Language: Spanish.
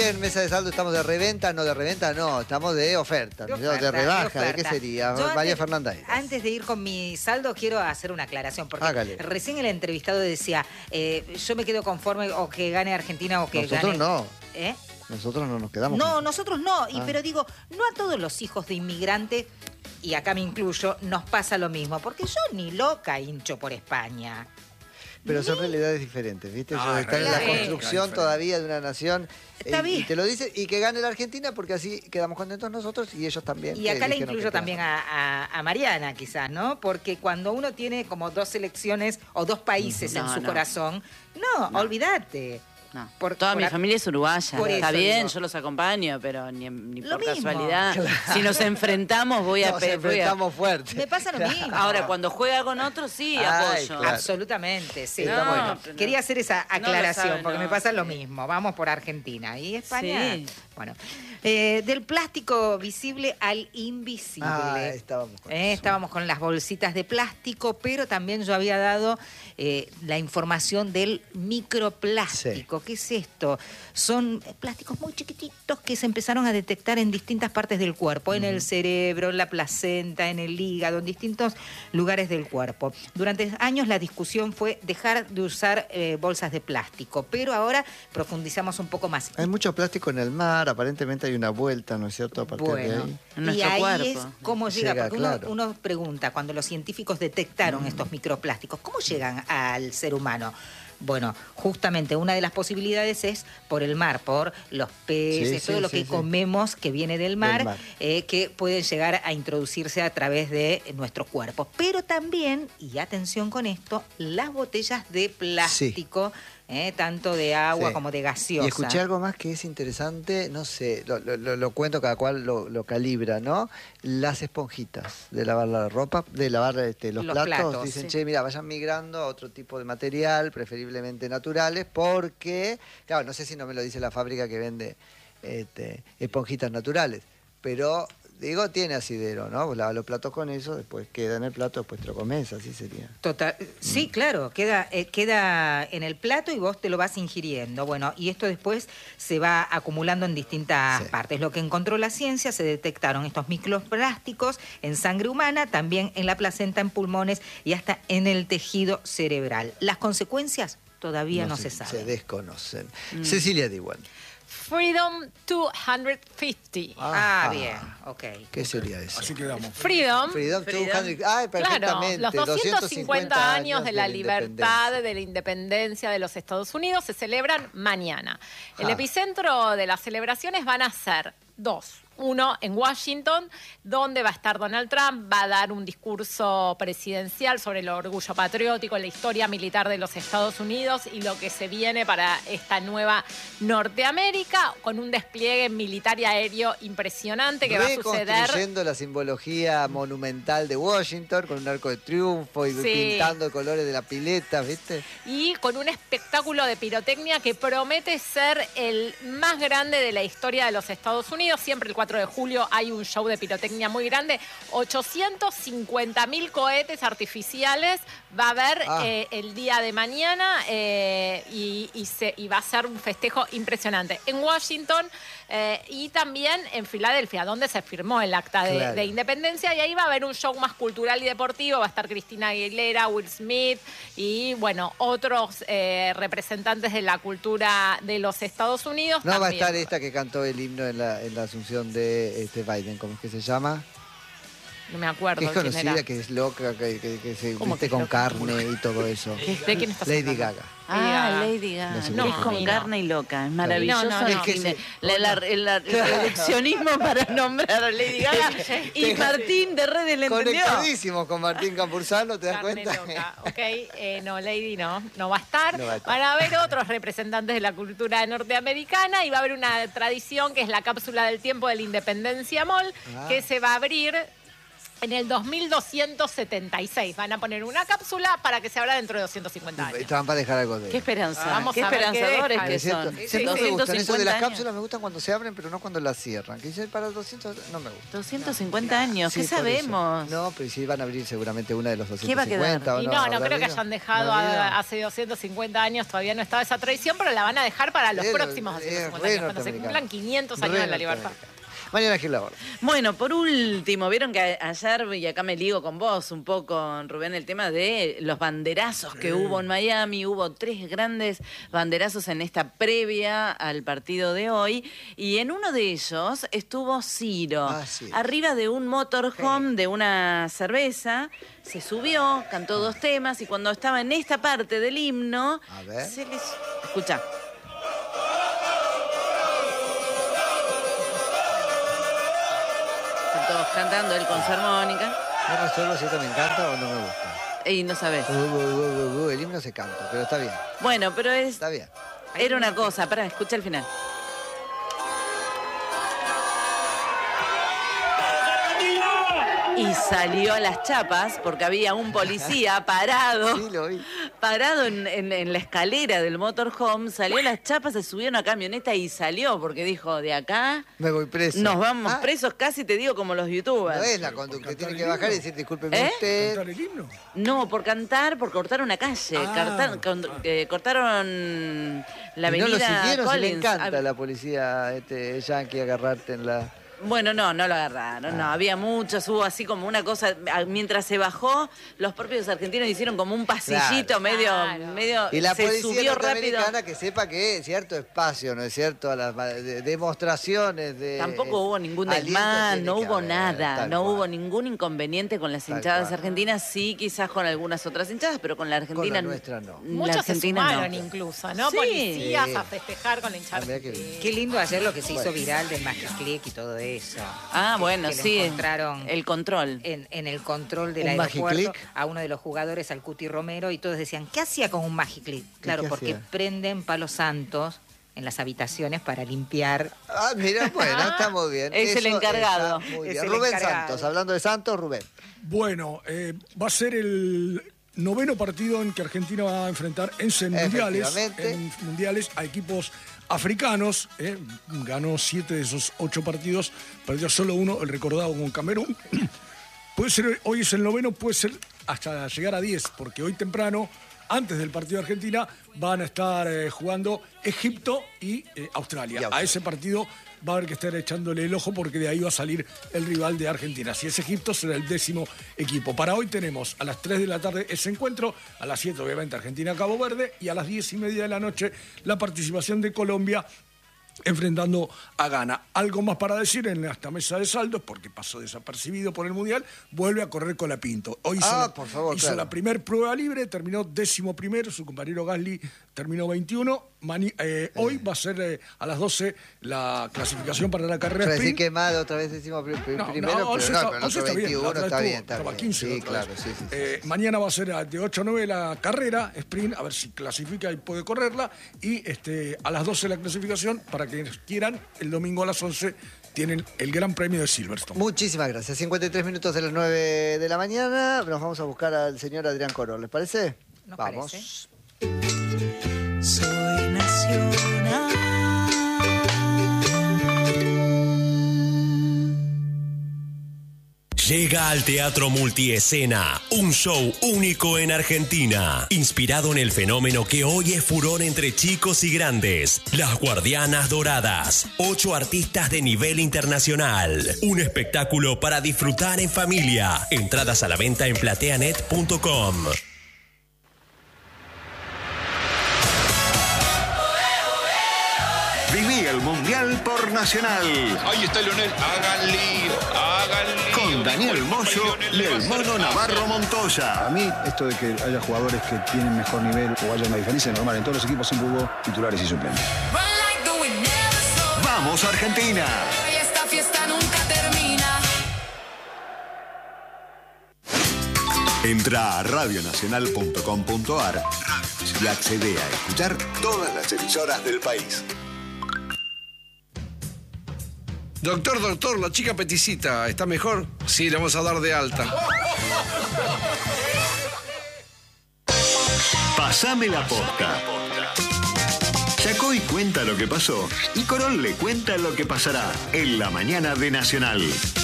en Mesa de Saldo estamos de reventa, no, estamos de oferta, de rebaja, ¿de qué sería? María Fernanda. Antes de ir con mi saldo, quiero hacer una aclaración, porque Hágale. recién el entrevistado decía, yo me quedo conforme o que gane Argentina o que Nosotros gane... no. ¿Eh? Nosotros no nos quedamos. No, nosotros no. Pero digo, no a todos los hijos de inmigrantes, y acá me incluyo, nos pasa lo mismo. Porque yo ni loca hincho por España. Pero son realidades diferentes, ¿viste? Están en la construcción todavía de una nación. Está bien. Y te lo dice, y que gane la Argentina porque así quedamos contentos nosotros y ellos también. Y acá le incluyo también a Mariana, quizás, ¿no? Porque cuando uno tiene como dos selecciones o dos países en su corazón, olvídate. No. Toda mi familia es uruguaya. Está bien, yo los acompaño, pero ni por mismo. casualidad. Claro. Si nos enfrentamos, voy a... Nos enfrentamos fuerte. Me pasa lo mismo. Ahora, cuando juega con otros, sí, apoyo. Claro. Absolutamente, sí. Bueno. Quería hacer esa aclaración, porque me pasa lo mismo. Vamos por Argentina. ¿Y España? Sí. Bueno, del plástico visible al invisible. Estábamos con las bolsitas de plástico, pero también yo había dado la información del microplástico. ¿Qué es esto? Son plásticos muy chiquititos que se empezaron a detectar en distintas partes del cuerpo, en el cerebro, en la placenta, en el hígado, en distintos lugares del cuerpo. Durante años la discusión fue dejar de usar bolsas de plástico, pero ahora profundizamos un poco más. Hay mucho plástico en el mar, aparentemente hay una vuelta, ¿no es cierto? A partir de ahí. Y ahí es cómo llega, porque uno pregunta, cuando los científicos detectaron estos microplásticos, ¿cómo llegan al ser humano? Bueno, justamente una de las posibilidades es por el mar, por los peces, todo lo que comemos que viene del mar, que pueden llegar a introducirse a través de nuestro cuerpo. Pero también, y atención con esto, las botellas de plástico, tanto de agua como de gaseosa. Y escuché algo más que es interesante, no sé, lo cuento, cada cual lo calibra, ¿no? Las esponjitas de lavar la ropa, de lavar los platos. Dicen, che, mira, vayan migrando a otro tipo de material, preferiblemente naturales, porque, claro, no sé si no me lo dice la fábrica que vende esponjitas naturales, pero... Digo, tiene asidero, ¿no? Vos lavas los platos con eso, después queda en el plato, después te lo comes, así sería. Total, sí, claro, queda en el plato y vos te lo vas ingiriendo. Bueno, y esto después se va acumulando en distintas partes. Lo que encontró la ciencia, se detectaron estos microplásticos en sangre humana, también en la placenta, en pulmones y hasta en el tejido cerebral. Las consecuencias todavía no se saben. Se desconocen. Cecilia Diwan. Freedom 250. Bien, ok. ¿Qué sería eso? Así quedamos. Freedom 250. Ay, perfectamente. Claro, los 250 años de la libertad, de la independencia de los Estados Unidos se celebran mañana. El epicentro de las celebraciones van a ser dos. Uno en Washington, donde va a estar Donald Trump, va a dar un discurso presidencial sobre el orgullo patriótico, la historia militar de los Estados Unidos y lo que se viene para esta nueva Norteamérica, con un despliegue militar y aéreo impresionante que va a suceder. Reconstruyendo la simbología monumental de Washington, con un arco de triunfo y pintando colores de la pileta, ¿viste? Y con un espectáculo de pirotecnia que promete ser el más grande de la historia de los Estados Unidos. Siempre el 4 de julio hay un show de pirotecnia muy grande. 850.000 cohetes artificiales va a haber el día de mañana y va a ser un festejo impresionante. En Washington y también en Filadelfia, donde se firmó el acta de independencia, y ahí va a haber un show más cultural y deportivo. Va a estar Cristina Aguilera, Will Smith y, bueno, otros representantes de la cultura de los Estados Unidos. No también. va a estar esta que cantó el himno en la asunción de Biden, ¿cómo es que se llama? No me acuerdo. Que es quién conocida, era. que es loca, que se viste con carne y todo eso. ¿De quién estás Lady hablando? Gaga. Lady Gaga. No, es con carne y loca, es maravilloso. No. El reduccionismo para nombrar a Lady Gaga. Y Martín de Redes le entendió. Conectadísimos con Martín Campuzano, ¿te das cuenta? Loca. No, Lady no va a estar. Van a haber otros representantes de la cultura norteamericana y va a haber una tradición que es la cápsula del tiempo de la Independencia Mall, que se va a abrir en el 2276. Van a poner una cápsula para que se abra dentro de 250 años. Estaban para dejar algo de... Qué esperanza. Vamos qué a ver esperanzadores qué que dejan. son. Siempre me gustan. Eso de las 250 años. cápsulas me gustan cuando se abren, pero no cuando las cierran. Que dicen para 200, no me gusta. 250 años, Sí, ¿qué por sabemos? eso. No, pero sí van a abrir seguramente una de los ¿Qué va a 250. quedar? ¿O Y no? no ¿Habrá creo que habido? hayan dejado ¿No habido? hace 250 años, todavía no estaba esa tradición, pero la van a dejar para los próximos 250 años, cuando se cumplan 500 años de la libertad. Mañana Gil Laborde. Bueno, por último, vieron que ayer, y acá me ligo con vos un poco, Rubén, el tema de los banderazos que hubo en Miami. Hubo 3 grandes banderazos en esta previa al partido de hoy. Y en uno de ellos estuvo Ciro, arriba de un motorhome de una cerveza. Se subió, cantó 2 temas y cuando estaba en esta parte del himno, se les... Escucha. Todos cantando, él con su armónica. No resuelvo si esto me encanta o no me gusta. Y no sabes. El himno se canta, pero está bien. Bueno, pero Está bien. era una cosa. Pará, escucha el final. Y salió a las chapas porque había un policía parado. Sí, lo vi. Parado en la escalera del motorhome. Salió a las chapas, se subió a una camioneta y salió porque dijo, de acá me voy preso. nos vamos presos, casi te digo como los youtubers. No es la conducta, tiene que bajar y decir, discúlpeme usted. ¿Cantar el himno? No, por cortar una calle. Cortaron la avenida ¿Y no lo siguieron? Si le Collins. encanta a la policía yankee agarrarte en la... Bueno, no lo agarraron, no, había muchos, hubo así como una cosa, mientras se bajó, los propios argentinos hicieron como un pasillito medio, Y la se policía subió rápido. norteamericana que sepa que es cierto espacio, ¿no es cierto? A las demostraciones de... Tampoco hubo ningún desmán, no hubo nada, no hubo ningún inconveniente con las hinchadas argentinas, sí quizás con algunas otras hinchadas, pero con la Argentina... Con la nuestra no. Muchos Argentina se sumaron no. incluso, ¿no? Sí. Policías a festejar con la hinchada. Qué lindo ayer lo que se hizo viral del Magic Click y todo eso. Ah, bueno, que sí. encontraron El control. en el control del ¿Un Magic aeropuerto Click? a uno de los jugadores, al Cuti Romero, y todos decían, ¿qué hacía con un Magic Click? Claro, qué porque hacía? prenden palos santos en las habitaciones para limpiar. Ah, mira, bueno, está muy bien. Es el Eso encargado. está muy Es bien. el Rubén encargado. Santos, hablando de Santos, Rubén. Bueno, va a ser el 9º partido en que Argentina va a enfrentar en mundiales a equipos africanos. Ganó 7 de esos 8 partidos, perdió solo 1, el recordado con Camerún. Puede ser, hoy es el 9º, puede ser hasta llegar a 10, porque hoy temprano, antes del partido de Argentina, van a estar jugando Egipto y Australia. A ese partido va a haber que estar echándole el ojo porque de ahí va a salir el rival de Argentina. Si es Egipto, será el 10º equipo. Para hoy tenemos a las 3 de la tarde ese encuentro, a las 7 obviamente Argentina-Cabo Verde y a las 10:30 de la noche la participación de Colombia enfrentando a Ghana. Algo más para decir en esta mesa de saldos, porque pasó desapercibido por el Mundial, vuelve a correr Colapinto. Hoy hizo la primer prueba libre, terminó 11º, su compañero Gasly terminó 21. Hoy va a ser a las 12 la clasificación para la carrera sprint. Decir que mal, otra vez decimos primero, pero el otro 21 está bien. Estaba 15. Sí, claro, sí. Mañana va a ser de 8 a 9 la carrera sprint, a ver si clasifica y puede correrla. Y a las 12 la clasificación, para quienes quieran, el domingo a las 11 tienen el Gran Premio de Silverstone. Muchísimas gracias. 53 minutos de las 9 de la mañana. Nos vamos a buscar al señor Adrián Corol. ¿Les parece? Nos Vamos. parece. Soy nacional. Llega al Teatro Multiescena, un show único en Argentina, inspirado en el fenómeno que hoy es furor entre chicos y grandes, Las Guardianas Doradas, 8 artistas de nivel internacional, un espectáculo para disfrutar en familia, entradas a la venta en plateanet.com. Viví el Mundial por Nacional. Ahí está Leonel, hagan lío. Con Daniel Moyo y el Mono Navarro Montoya. A mí, esto de que haya jugadores que tienen mejor nivel o haya una diferencia es normal. En todos los equipos siempre hubo titulares y suplentes. ¡Vamos, Argentina! Esta fiesta nunca termina. Entra a radionacional.com.ar y accede a escuchar todas las emisoras del país. Doctor, la chica peticita, ¿está mejor? Sí, le vamos a dar de alta. Pasame la posta. Chacoy cuenta lo que pasó y Corol le cuenta lo que pasará en la mañana de Nacional.